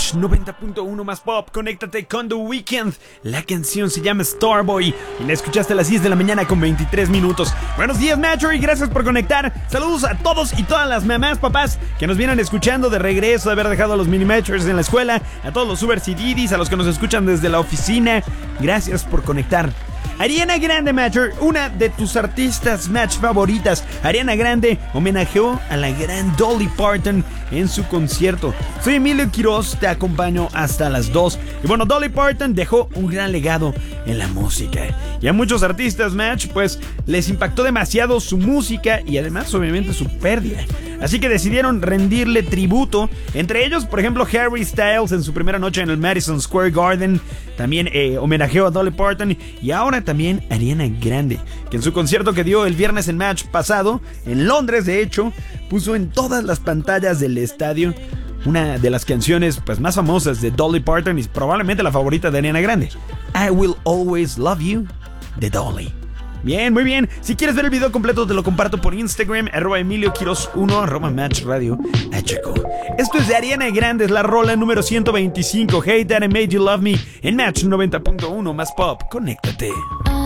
Match 90.1 más pop, conéctate con The Weeknd. La canción se llama Starboy y la escuchaste a las 10 de la mañana con 23 minutos. Buenos días, Matcher, y gracias por conectar. Saludos a todos y todas las mamás, papás que nos vienen escuchando de regreso de haber dejado a los mini Matchers en la escuela, a todos los Ubers y Didis, a los que nos escuchan desde la oficina. Gracias por conectar. Ariana Grande, Matcher, una de tus artistas match favoritas. Ariana Grande homenajeó a la gran Dolly Parton en su concierto. Soy Emilio Quiroz, te acompaño hasta las 2. Y bueno, Dolly Parton dejó un gran legado en la música. Y a muchos artistas match, pues, les impactó demasiado su música y además, obviamente, su pérdida. Así que decidieron rendirle tributo. Entre ellos, por ejemplo, Harry Styles en su primera noche en el Madison Square Garden también homenajeó a Dolly Parton. Y ahora también Ariana Grande, que en su concierto que dio el viernes en Match pasado, en Londres de hecho, puso en todas las pantallas del estadio una de las canciones pues más famosas de Dolly Parton y probablemente la favorita de Ariana Grande, I Will Always Love You, de Dolly. Bien, muy bien. Si quieres ver el video completo te lo comparto por Instagram, @EmilioQuiroz1, @MatchRadio HQ. Esto es de Ariana Grande, es la rola número 125, Hey That I Made You Love Me, en Match 90.1 más pop. Conéctate.